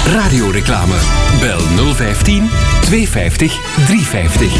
Radioreclame. Bel 015 250 350.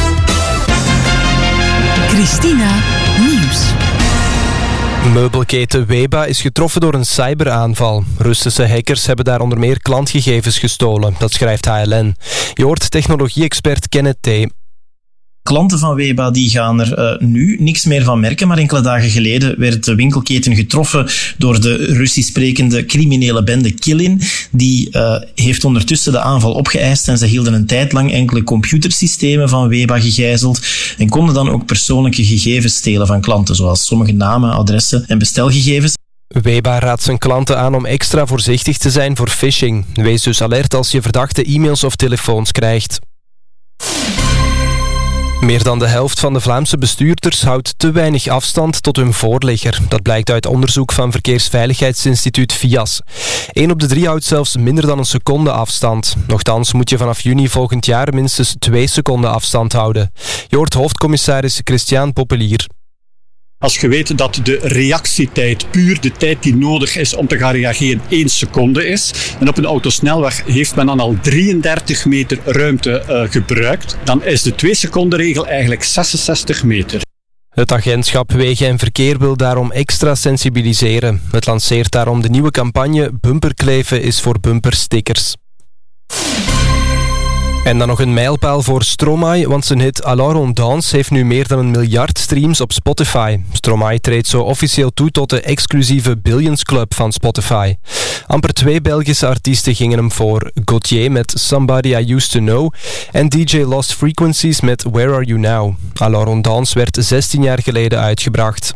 Christina Nieuws. Meubelketen Weba is getroffen door een cyberaanval. Russische hackers hebben daar onder meer klantgegevens gestolen. Dat schrijft HLN. Je hoort technologie-expert Kenneth T. Klanten van Weba die gaan er nu niks meer van merken, maar enkele dagen geleden werd de winkelketen getroffen door de Russisch sprekende criminele bende Killin. Die heeft ondertussen de aanval opgeëist en ze hielden een tijd lang enkele computersystemen van Weba gegijzeld en konden dan ook persoonlijke gegevens stelen van klanten, zoals sommige namen, adressen en bestelgegevens. Weba raadt zijn klanten aan om extra voorzichtig te zijn voor phishing. Wees dus alert als je verdachte e-mails of telefoons krijgt. Meer dan de helft van de Vlaamse bestuurders houdt te weinig afstand tot hun voorligger. Dat blijkt uit onderzoek van Verkeersveiligheidsinstituut VIAS. 1 op de 3 houdt zelfs minder dan een seconde afstand. Nochtans moet je vanaf juni volgend jaar minstens 2 seconden afstand houden. Je hoort hoofdcommissaris Christian Popelier. Als je weet dat de reactietijd, puur de tijd die nodig is om te gaan reageren, 1 seconde is. En op een autosnelweg heeft men dan al 33 meter ruimte gebruikt. Dan is de 2-seconden-regel eigenlijk 66 meter. Het agentschap Wegen en Verkeer wil daarom extra sensibiliseren. Het lanceert daarom de nieuwe campagne Bumperkleven is voor bumperstickers. En dan nog een mijlpaal voor Stromae, want zijn hit Alors on danse heeft nu meer dan 1 miljard streams op Spotify. Stromae treedt zo officieel toe tot de exclusieve Billions Club van Spotify. Amper 2 Belgische artiesten gingen hem voor. Gauthier met Somebody I Used to Know en DJ Lost Frequencies met Where Are You Now. Alors on danse werd 16 jaar geleden uitgebracht.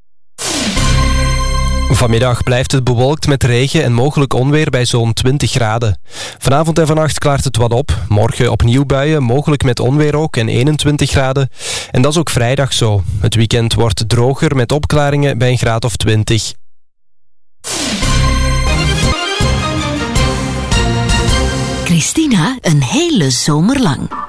Vanmiddag blijft het bewolkt met regen en mogelijk onweer bij zo'n 20 graden. Vanavond en vannacht klaart het wat op. Morgen opnieuw buien, mogelijk met onweer ook en 21 graden. En dat is ook vrijdag zo. Het weekend wordt droger met opklaringen bij een graad of 20. Christina, een hele zomer lang.